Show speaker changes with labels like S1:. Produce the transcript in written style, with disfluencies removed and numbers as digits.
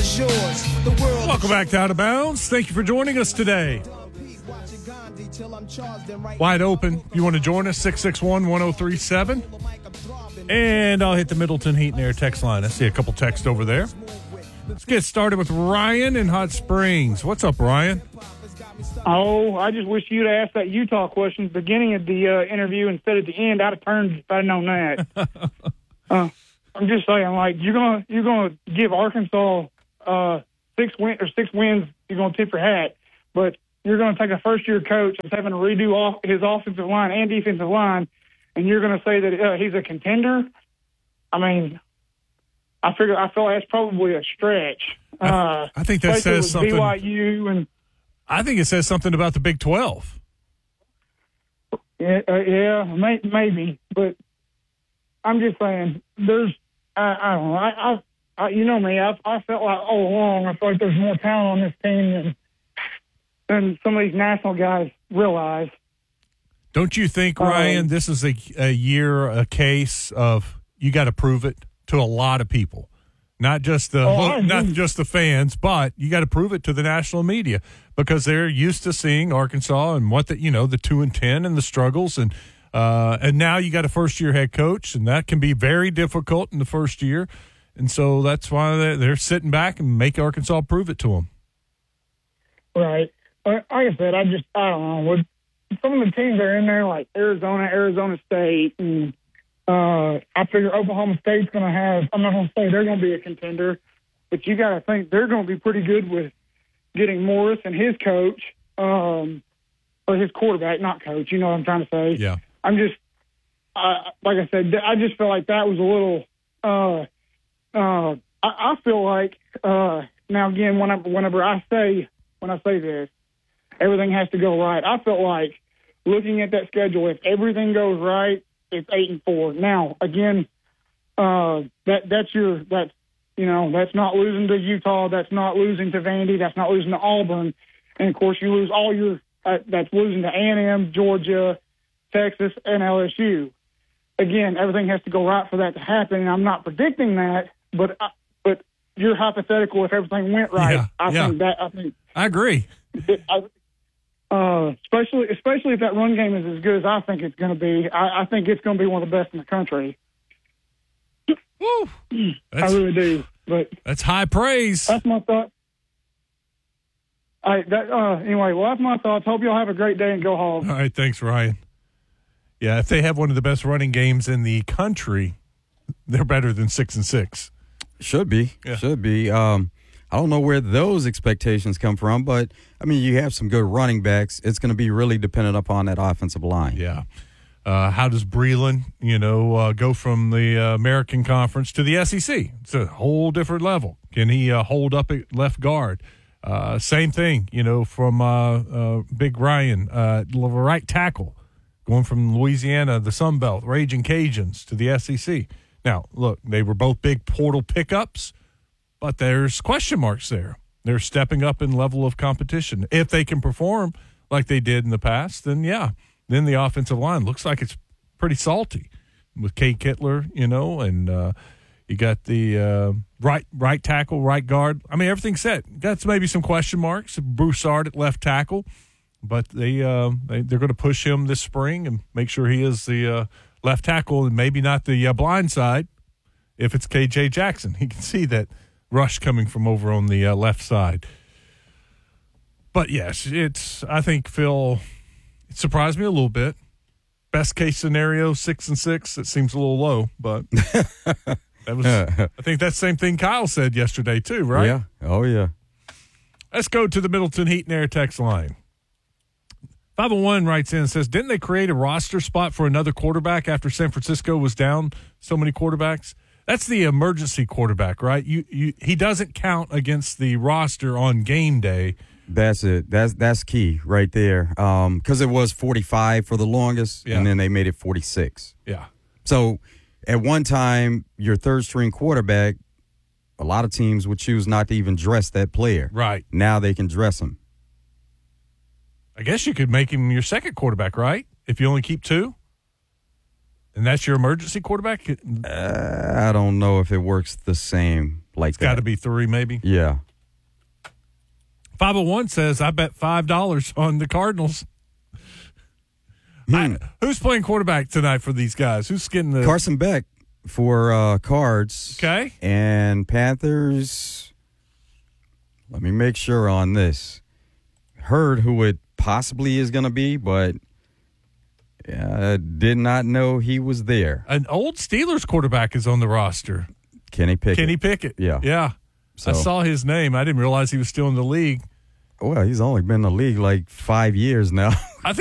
S1: is yours. The world.
S2: Welcome back to Out of Bounds. Thank you for joining us today. Wide open. You want to join us? 661-1037. And I'll hit the Middleton Heat and Air text line. I see a couple texts over there. Let's get started with Ryan in Hot Springs. What's up, Ryan?
S3: Oh, I just wish you'd asked that Utah question at the beginning of the interview instead of the end. I'd have turned if I'd known that. I'm just saying, like, you're gonna give Arkansas 6 wins. You're gonna tip your hat, but you're gonna take a first-year coach that's having to redo his offensive line and defensive line, and you're gonna say that he's a contender. I mean, I feel like that's probably a stretch.
S2: I think that says something.
S3: BYU and
S2: I think it says something about the Big 12.
S3: Yeah, maybe, but I'm just saying. I don't know. You know me. I felt like all along. I feel like there's more talent on this team than some of these national guys realize.
S2: Don't you think, Ryan, this is a case of you got to prove it to a lot of people, not just the fans, but you got to prove it to the national media because they're used to seeing Arkansas and what the 2-10 and the struggles and now you got a first-year head coach, and that can be very difficult in the first year. And so that's why they're sitting back and make Arkansas prove it to them.
S3: Right. Like I said, I don't know. Some of the teams that are in there, like Arizona State, and I figure Oklahoma State's going to have – I'm not going to say they're going to be a contender, but you got to think they're going to be pretty good with getting Morris and his coach or his quarterback, not coach. You know what I'm trying to say?
S2: Yeah.
S3: I'm just, like I said, I just feel like that was a little. I feel like now again, whenever I say this, everything has to go right. I felt like looking at that schedule, if everything goes right, it's 8-4. Now again, that's not losing to Utah, that's not losing to Vandy, that's not losing to Auburn, and of course you lose all your. That's losing to A&M, Georgia, Texas, and LSU. Again, everything has to go right for that to happen, and I'm not predicting that, but you're hypothetical if everything went right.
S2: I agree.
S3: Especially if that run game is as good as I think it's going to be. I think it's going to be one of the best in the country.
S2: Woo.
S3: I really do. But
S2: that's high praise.
S3: That's my thought. Anyway, that's my thoughts. Hope y'all have a great day and go Hogs.
S2: All right, thanks, Ryan. Yeah, if they have one of the best running games in the country, they're better than 6-6.
S4: Should be.
S2: Yeah.
S4: Should be. I don't know where those expectations come from, but, I mean, you have some good running backs. It's going to be really dependent upon that offensive line.
S2: Yeah. How does Breland, go from the American Conference to the SEC? It's a whole different level. Can he hold up at left guard? Same thing, from Big Ryan, right tackle, going from Louisiana, the Sun Belt, Raging Cajuns to the SEC. Now, look, they were both big portal pickups, but there's question marks there. They're stepping up in level of competition. If they can perform like they did in the past, then then the offensive line looks like it's pretty salty with Kate Kittler, and you got the right tackle, right guard. I mean, everything's set. That's maybe some question marks. Broussard at left tackle, but they're going to push him this spring and make sure he is the left tackle and maybe not the blind side. If it's KJ Jackson, he can see that rush coming from over on the left side. But yes, I think Phil, it surprised me a little bit. Best case scenario, 6-6. It seems a little low, but. That was. I think that's the same thing Kyle said yesterday too, right?
S4: Yeah. Oh, yeah.
S2: Let's go to the Middleton Heat and Air text line. 501 writes in and says, didn't they create a roster spot for another quarterback after San Francisco was down so many quarterbacks? That's the emergency quarterback, right? He doesn't count against the roster on game day.
S4: That's it. That's key right there. Because it was 45 for the longest, and then they made it 46.
S2: Yeah.
S4: So at one time, your third-string quarterback, a lot of teams would choose not to even dress that player.
S2: Right.
S4: Now they can dress him.
S2: I guess you could make him your second quarterback, right? If you only keep two? And that's your emergency quarterback?
S4: I don't know if it works the same. like that.
S2: Got to be 3, maybe.
S4: Yeah.
S2: 501 says, I bet $5 on the Cardinals. Who's playing quarterback tonight for these guys? Who's getting the
S4: Carson Beck for Cards.
S2: Okay.
S4: And Panthers, let me make sure on this. Heard who it possibly is going to be, but did not know he was there.
S2: An old Steelers quarterback is on the roster.
S4: Kenny Pickett.
S2: Kenny Pickett.
S4: Yeah.
S2: Yeah.
S4: So,
S2: I saw his name. I didn't realize he was still in the league.
S4: Well, he's only been in the league like 5 years now.
S2: I think